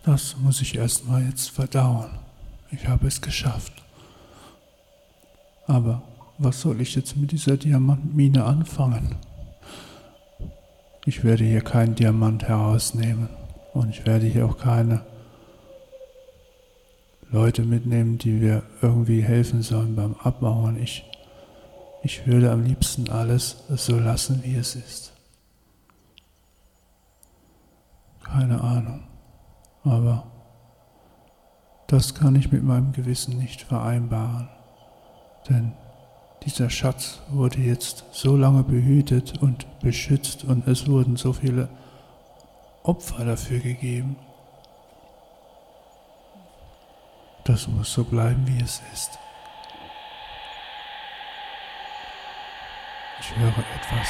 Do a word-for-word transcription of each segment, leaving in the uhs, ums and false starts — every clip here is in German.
Das muss ich erstmal jetzt verdauen. Ich habe es geschafft. Aber was soll ich jetzt mit dieser Diamantmine anfangen? Ich werde hier keinen Diamant herausnehmen und ich werde hier auch keine Leute mitnehmen, die mir irgendwie helfen sollen beim Abbauen. Ich, ich würde am liebsten alles so lassen, wie es ist. Keine Ahnung, aber das kann ich mit meinem Gewissen nicht vereinbaren, denn dieser Schatz wurde jetzt so lange behütet und beschützt und es wurden so viele Opfer dafür gegeben. Das muss so bleiben, wie es ist. Ich höre etwas.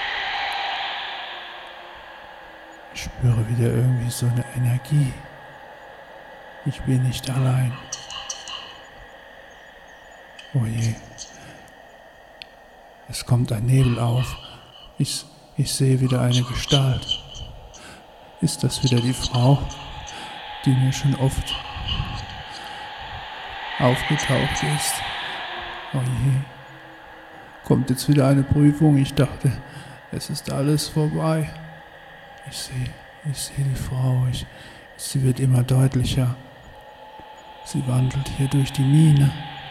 Ich spüre wieder irgendwie so eine Energie. Ich bin nicht allein. Oh je. Es kommt ein Nebel auf. Ich, ich sehe wieder eine Gestalt. Ist das wieder die Frau, die mir schon oft aufgetaucht ist? Oh je. Kommt jetzt wieder eine Prüfung? Ich dachte, es ist alles vorbei. Ich sehe, ich sehe die Frau. Ich, sie wird immer deutlicher. Sie wandelt hier durch die Mine.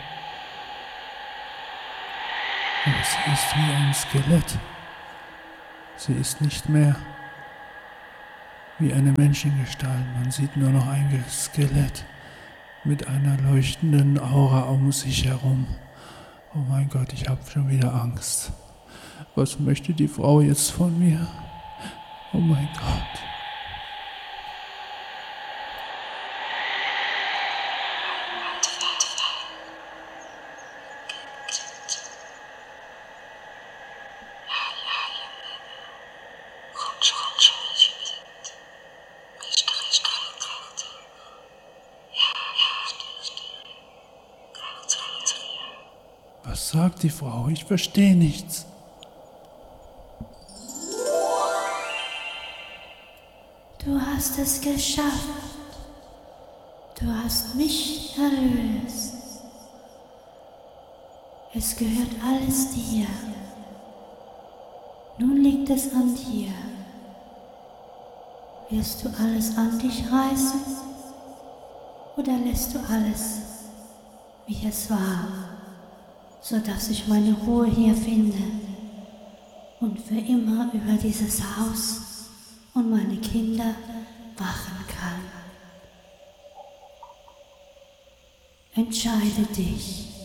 Aber sie ist wie ein Skelett. Sie ist nicht mehr wie eine Menschengestalt. Man sieht nur noch ein Skelett mit einer leuchtenden Aura um sich herum. Oh mein Gott, ich habe schon wieder Angst. Was möchte die Frau jetzt von mir? Oh mein Gott. Was sagt die Frau? Ich verstehe nichts. Du hast es geschafft. Du hast mich erlöst. Es gehört alles dir. Nun liegt es an dir. Wirst du alles an dich reißen oder lässt du alles, wie es war, sodass ich meine Ruhe hier finde und für immer über dieses Haus und meine Kinder wachen kann. Entscheide dich.